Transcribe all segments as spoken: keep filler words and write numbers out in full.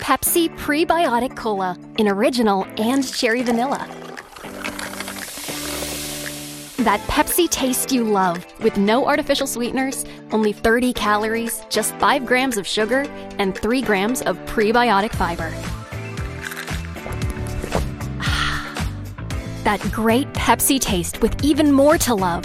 Pepsi Prebiotic Cola in original and cherry vanilla. That Pepsi taste you love, with no artificial sweeteners, only thirty calories, just five grams of sugar, and three grams of prebiotic fiber. That great Pepsi taste with even more to love.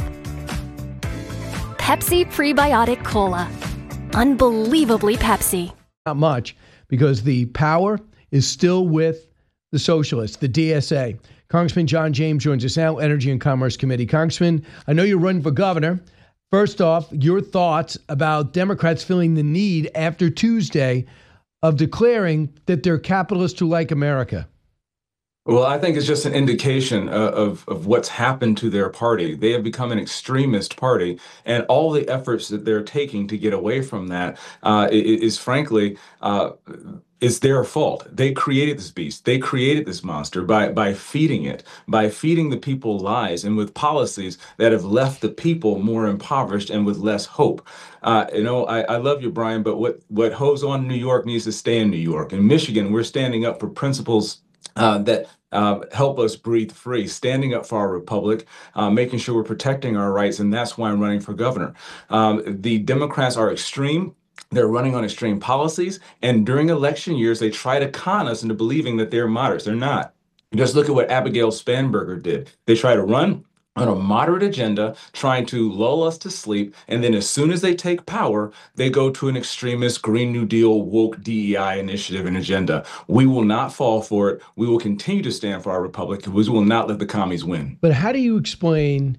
Pepsi Prebiotic Cola. Unbelievably Pepsi. Not much, because the power is still with the socialists, the D S A. Congressman John James joins us now, Energy and Commerce Committee. Congressman, I know you're running for governor. First off, your thoughts about Democrats feeling the need after Tuesday of declaring that they're capitalists who like America. Well, I think it's just an indication uh, of, of what's happened to their party. They have become an extremist party, and all the efforts that they're taking to get away from that uh, is, is frankly, uh, is their fault. They created this beast. They created this monster by, by feeding it, by feeding the people lies, and with policies that have left the people more impoverished and with less hope. Uh, you know, I, I love you, Brian, but what, what goes on in New York needs to stay in New York. In Michigan, we're standing up for principles Uh, that uh, help us breathe free, standing up for our republic, uh, making sure we're protecting our rights, and that's why I'm running for governor. Um, the Democrats are extreme. They're running on extreme policies, and during election years, they try to con us into believing that they're moderates. They're not. Just look at what Abigail Spanberger did. They try to run on a moderate agenda, trying to lull us to sleep, and then as soon as they take power, they go to an extremist Green New Deal, woke D E I initiative and agenda. We will not fall for it. We will continue to stand for our republic. We will not let the commies win. But how do you explain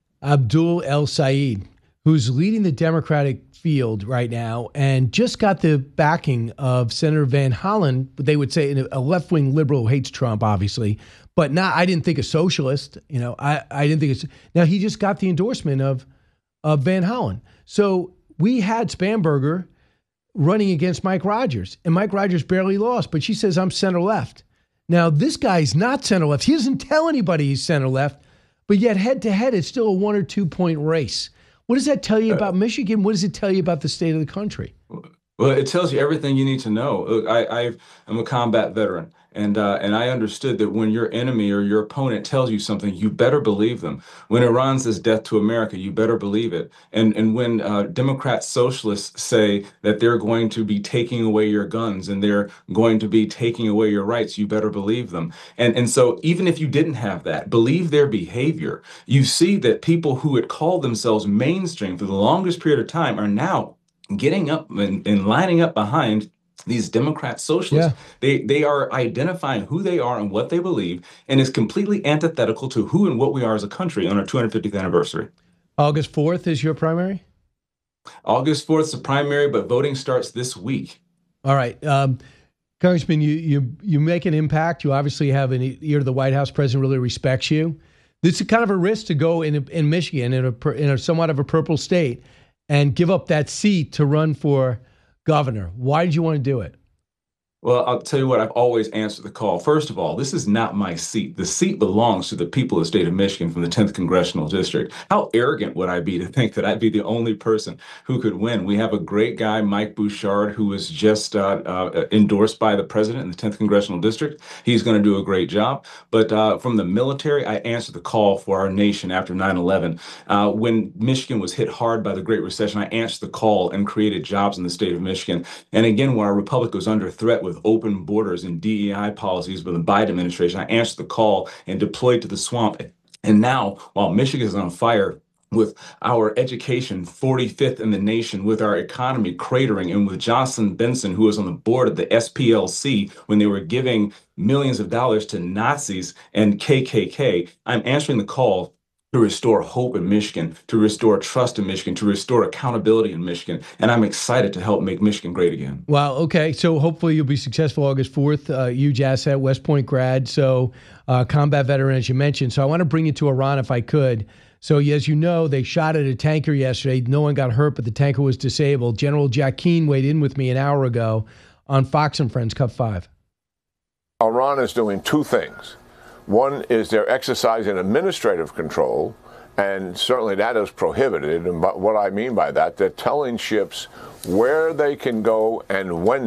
Abdul El-Sayed, who's leading the Democratic field right now and just got the backing of Senator Van Hollen, they would say a left-wing liberal who hates Trump, obviously, but not, I didn't think a socialist, you know, I, I didn't think it's, now he just got the endorsement of, of Van Hollen. So we had Spanberger running against Mike Rogers, and Mike Rogers barely lost, but she says, I'm center left. Now, this guy's not center left. He doesn't tell anybody he's center left, but yet head to head, it's still a one or two point race. What does that tell you about Michigan? What does it tell you about the state of the country? Well, it tells you everything you need to know. Look, I, I am a combat veteran, and uh, and I understood that when your enemy or your opponent tells you something, you better believe them. When Iran says death to America, you better believe it. And and when uh, Democrat socialists say that they're going to be taking away your guns and they're going to be taking away your rights, you better believe them. And and so even if you didn't have that, believe their behavior. You see that people who had called themselves mainstream for the longest period of time are now getting up and, and lining up behind these Democrat socialists. Yeah. They they are identifying who they are and what they believe, and it's completely antithetical to who and what we are as a country on our two hundred fiftieth anniversary. August fourth is your primary? August fourth is the primary, but voting starts this week. All right. Um, Congressman, you, you, you make an impact. You obviously have an ear to the White House. President really respects you. This is kind of a risk to go in, in Michigan, in a, in a somewhat of a purple state, and give up that seat to run for governor. Why did you want to do it? Well, I'll tell you what, I've always answered the call. First of all, this is not my seat. The seat belongs to the people of the state of Michigan from the tenth Congressional District. How arrogant would I be to think that I'd be the only person who could win? We have a great guy, Mike Bouchard, who was just uh, uh, endorsed by the president in the tenth Congressional District. He's going to do a great job. But uh, from the military, I answered the call for our nation after nine eleven. Uh, when Michigan was hit hard by the Great Recession, I answered the call and created jobs in the state of Michigan. And again, when our republic was under threat with open borders and D E I policies with the Biden administration, I answered the call and deployed to the swamp. And now, while Michigan is on fire, with our education forty-fifth in the nation, with our economy cratering, and with Jocelyn Benson, who was on the board of the S P L C when they were giving millions of dollars to Nazis and K K K, I'm answering the call to restore hope in Michigan, to restore trust in Michigan, to restore accountability in Michigan. And I'm excited to help make Michigan great again. Wow. Okay. So hopefully you'll be successful August fourth. Uh, huge asset, West Point grad. So uh, combat veteran, as you mentioned. So I want to bring you to Iran if I could. So as you know, they shot at a tanker yesterday. No one got hurt, but the tanker was disabled. General Jack Keane weighed in with me an hour ago on Fox and Friends, Cup five. Iran is doing two things. One is they're exercising administrative control, and certainly that is prohibited. And what I mean by that, they're telling ships where they can go and when